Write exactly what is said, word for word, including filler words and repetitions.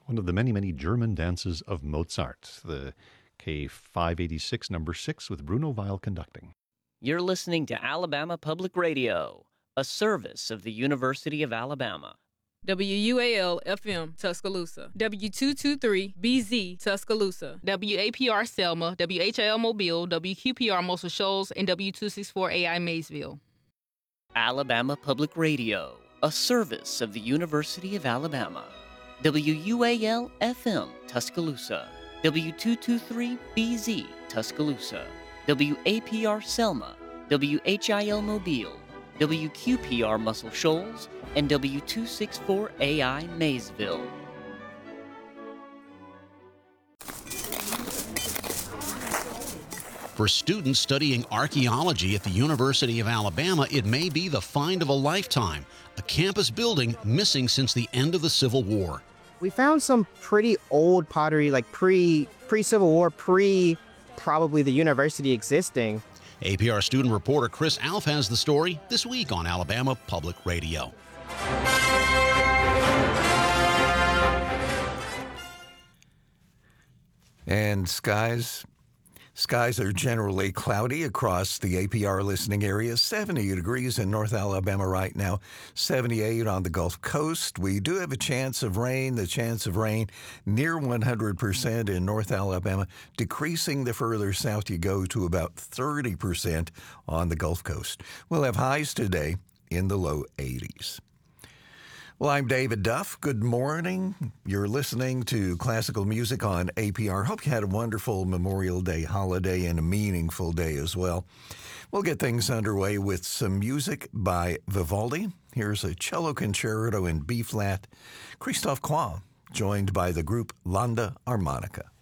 one of the many, many German dances of Mozart, the K five eighty-six, number six, with Bruno Weil conducting. You're listening to Alabama Public Radio, a service of the University of Alabama. W U A L F M Tuscaloosa, W two twenty-three B Z Tuscaloosa, W A P R Selma, W H I L Mobile, W Q P R Muscle Shoals, and W two sixty-four A I Maysville. Alabama Public Radio, a service of the University of Alabama. W U A L F M Tuscaloosa, W two twenty-three B Z Tuscaloosa, W A P R Selma, W H I L Mobile, W Q P R Muscle Shoals, and W two sixty-four A I Maysville. For students studying archaeology at the University of Alabama, it may be the find of a lifetime, a campus building missing since the end of the Civil War. We found some pretty old pottery, like pre, pre-Civil War, pre probably the university existing. A P R student reporter Chris Alf has the story this week on Alabama Public Radio. And skies, skies are generally cloudy across the A P R listening area. seventy degrees in North Alabama right now, seventy-eight on the Gulf Coast. We do have a chance of rain, the chance of rain near one hundred percent in North Alabama, decreasing the further south you go to about thirty percent on the Gulf Coast. We'll have highs today in the low eighties. Well, I'm David Duff. Good morning. You're listening to classical music on A P R. Hope you had a wonderful Memorial Day holiday and a meaningful day as well. We'll get things underway with some music by Vivaldi. Here's a cello concerto in B-flat. Christophe Quah, joined by the group Landa Armonica.